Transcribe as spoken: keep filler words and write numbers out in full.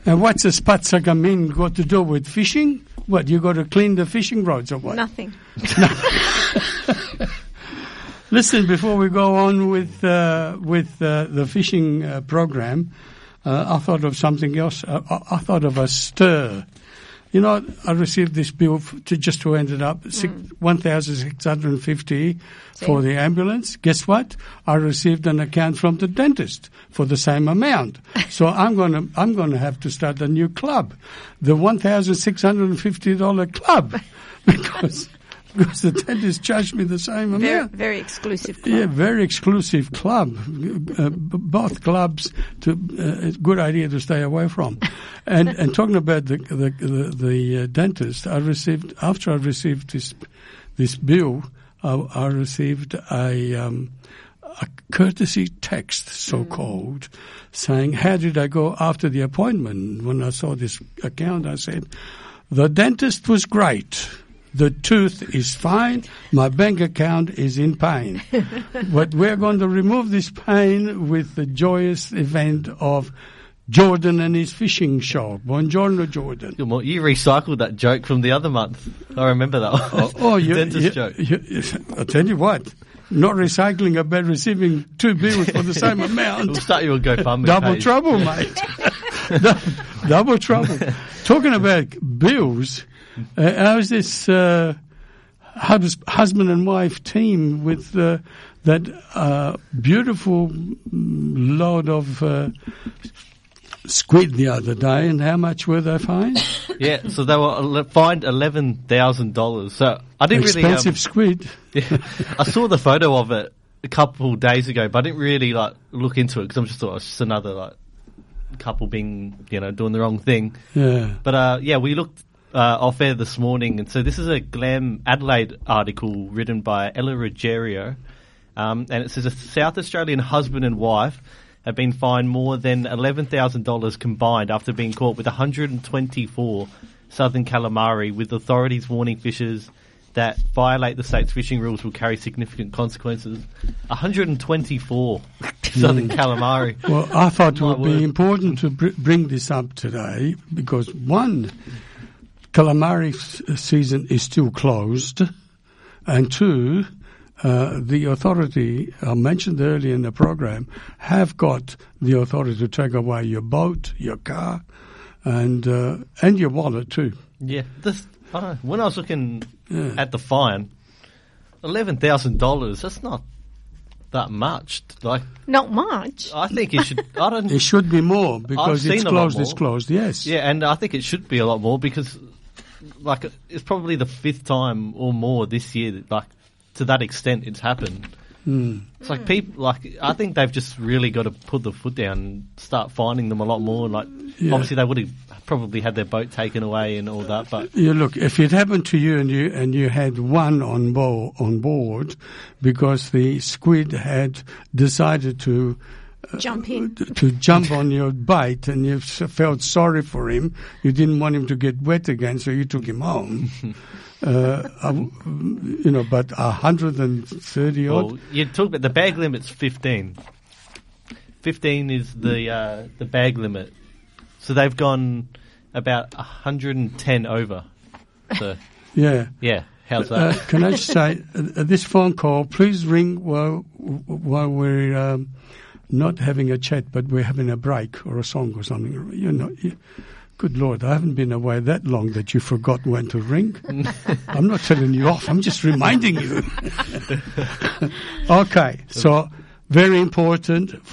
And what's a Spatsagamin got to do with fishing? What, you got to clean the fishing rods or what? Nothing. Listen, before we go on with uh, with uh, the fishing uh, program, uh, I thought of something else. I, I, I thought of a stir. You know, I received this bill f- to just to end it up, mm. one thousand six hundred fifty for the ambulance. Guess what? I received an account from the dentist for the same amount. So I'm going to I'm going to have to start a new club, the one thousand six hundred fifty dollar club, because because the dentist charged me the same amount. Very, very exclusive club. Yeah, very exclusive club. Uh, b- both clubs, to uh, good idea to stay away from. And and talking about the the the, the uh, dentist, I received after I received this this bill, I, I received a um, a courtesy text, so mm. called, saying, "How did I go after the appointment?" When I saw this account, I said, "The dentist was great. The tooth is fine. My bank account is in pain. But we're going to remove this pain with the joyous event of Jordan and his fishing show." Buongiorno, Jordan. You recycled that joke from the other month. I remember that one. Oh, oh you, dentist you, joke. You, you, I'll tell you what. Not recycling about receiving two bills for the same amount. We'll start you a GoFundMe Double page. trouble, mate. Double trouble. Talking about bills, uh, how's this uh, hus- husband and wife team with uh, that uh, beautiful load of uh, squid the other day, and how much were they fined? Yeah, so they were fined eleven thousand dollars. So I didn't Expensive really... Um, squid. Yeah, I saw the photo of it a couple of days ago, but I didn't really like look into it because I just thought it was just another like couple being, you know, doing the wrong thing. Yeah. But uh, yeah, we looked uh, off air this morning, and so this is a Glam Adelaide article written by Ella Ruggiero, um, and it says a South Australian husband and wife have been fined more than eleven thousand dollars combined after being caught with one hundred twenty-four southern calamari, with authorities warning fishers that violate the state's fishing rules will carry significant consequences. one hundred twenty-four southern calamari. Well, I thought it My would word. be important to br- bring this up today because, one, calamari s- season is still closed, and two, uh, the authority, I mentioned earlier in the program, have got the authority to take away your boat, your car, and uh, and your wallet too. Yeah, this, I don't know, when I was looking Yeah. at the fine, eleven thousand dollars, that's not that much. Like, Not much. I think it should, I don't, It should be more because I've it's seen a lot closed. It's more. closed. Yes. yeah, and I think it should be a lot more because, like, it's probably the fifth time or more this year that, like, to that extent it's happened. Mm. It's like people, like, I think they've just really got to put the foot down and start finding them a lot more. Like, Yeah. obviously they would have probably had their boat taken away and all that, but Yeah, look, if it happened to you and you and you had one on board, on board because the squid had decided to Jump in. to jump on your bait and you s- felt sorry for him, you didn't want him to get wet again, so you took him home. uh, I w- you know, but a hundred and thirty odd. well, you talk about the bag limit's fifteen. Fifteen is the uh, the bag limit, so they've gone about a hundred and ten over. So Yeah. yeah, how's Uh, that? can I just say, uh, this phone call, please ring while while we're um, not having a chat, but we're having a break or a song or something. You know, you, good Lord, I haven't been away that long that you forgot when to ring. I'm not telling you off. I'm just reminding you. Okay, so very important